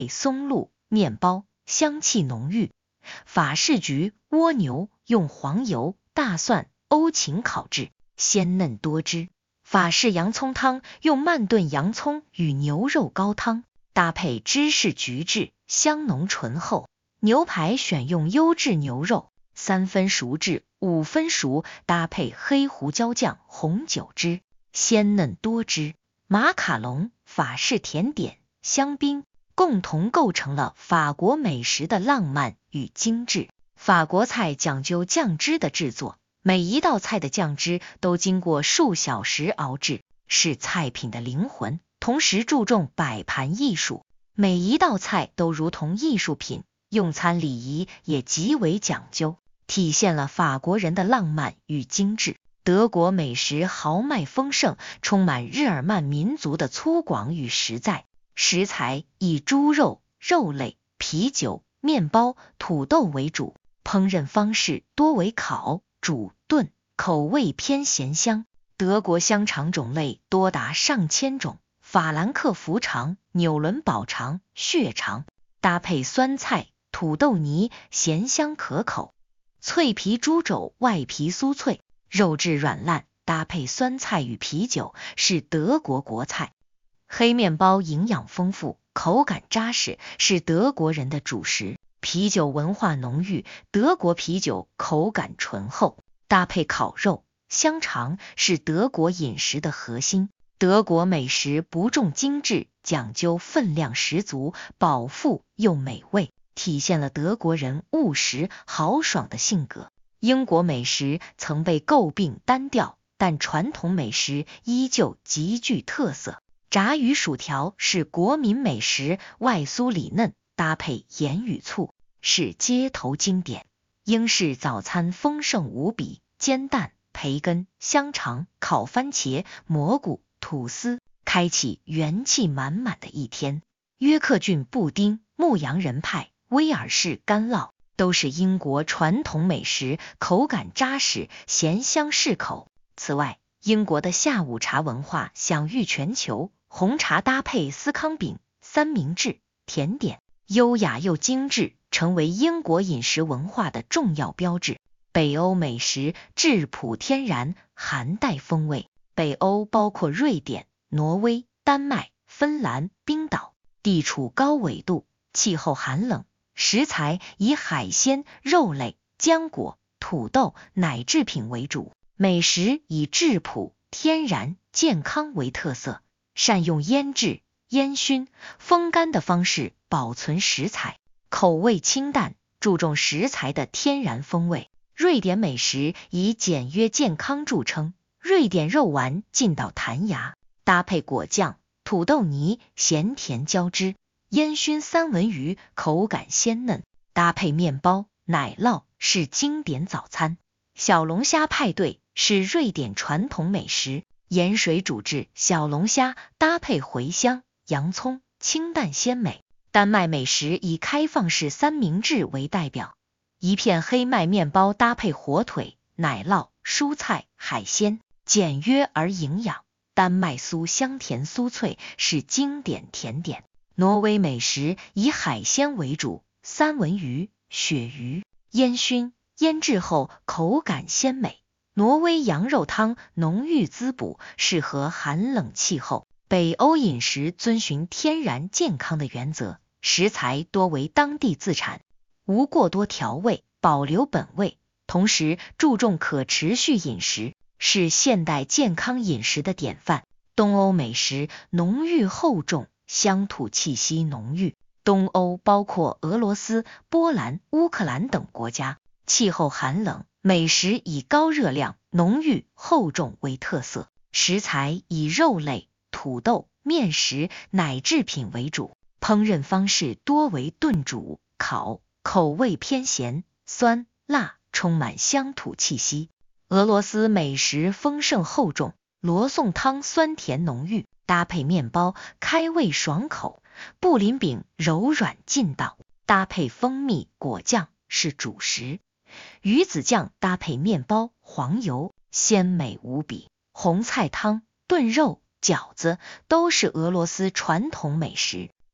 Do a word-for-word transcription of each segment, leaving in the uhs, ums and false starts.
松露、面包，香气浓郁。法式焗蜗牛用黄油、大蒜、欧芹烤制，鲜嫩多汁。法式洋葱汤用慢炖洋葱与牛肉高汤，搭配芝士焗制，香浓醇厚。牛排选用优质牛肉，三分熟至五分熟，搭配黑胡椒酱、红酒汁，鲜嫩多汁。马卡龙，法式甜点，香槟共同构成了法国美食的浪漫与精致。法国菜讲究酱汁的制作，每一道菜的酱汁都经过数小时熬制，是菜品的灵魂，同时注重摆盘艺术，每一道菜都如同艺术品，用餐礼仪也极为讲究，体现了法国人的浪漫与精致。德国美食豪迈丰盛，充满日耳曼民族的粗犷与实在。食材以猪肉、肉类、啤酒、面包、土豆为主，烹饪方式多为烤、煮、炖，口味偏咸香。德国香肠种类多达上千种，法兰克福肠、纽伦堡肠、血肠，搭配酸菜、土豆泥，咸香可口。脆皮猪肘外皮酥脆，肉质软烂，搭配酸菜与啤酒，是德国国菜。黑面包营养丰富，口感扎实，是德国人的主食。啤酒文化浓郁，德国啤酒口感醇厚，搭配烤肉、香肠，是德国饮食的核心。德国美食不重精致，讲究分量十足，饱腹又美味，体现了德国人务实豪爽的性格。英国美食曾被诟病单调，但传统美食依旧极具特色。炸鱼薯条是国民美食，外酥里嫩，搭配盐与醋，是街头经典。英式早餐丰盛无比，煎蛋、培根、香肠、烤番茄、蘑菇、吐司，开启元气满满的一天。约克郡布丁、牧羊人派、威尔士干酪都是英国传统美食，口感扎实，咸香适口。此外，英国的下午茶文化享誉全球，红茶搭配司康饼、三明治、甜点，优雅又精致，成为英国饮食文化的重要标志。北欧美食质朴天然，含带风味。北欧包括瑞典、挪威、丹麦、芬兰、冰岛，地处高纬度，气候寒冷，食材以海鲜、肉类、浆果、土豆、奶制品为主。美食以质朴、天然、健康为特色，善用腌制、烟熏、风干的方式保存食材，口味清淡，注重食材的天然风味。瑞典美食以简约健康著称，瑞典肉丸劲道弹牙，搭配果酱、土豆泥，咸甜交织。烟熏三文鱼口感鲜嫩，搭配面包、奶酪，是经典早餐。小龙虾派对是瑞典传统美食，盐水煮制小龙虾，搭配茴香、洋葱，清淡鲜美。丹麦美食以开放式三明治为代表，一片黑麦面包搭配火腿、奶酪、蔬菜、海鲜，简约而营养。丹麦酥香甜酥脆，是经典甜点。挪威美食以海鲜为主，三文鱼、鳕鱼，烟熏、腌制后口感鲜美。挪威羊肉汤浓郁滋补，适合寒冷气候。北欧饮食遵循天然健康的原则，食材多为当地自产，无过多调味，保留本味，同时注重可持续饮食，是现代健康饮食的典范。东欧美食浓郁厚重，乡土气息浓郁。东欧包括俄罗斯、波兰、乌克兰等国家，气候寒冷，美食以高热量、浓郁、厚重为特色，食材以肉类、土豆、面食、奶制品为主，烹饪方式多为炖煮、烤，口味偏咸、酸、辣，充满乡土气息。俄罗斯美食丰盛厚重，罗宋汤酸甜浓郁，搭配面包开胃爽口，布林饼柔软劲道，搭配蜂蜜果酱是主食，鱼子酱搭配面包黄油，鲜美无比。红菜汤、炖肉、饺子都是俄罗斯传统美食。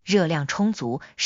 热量充足。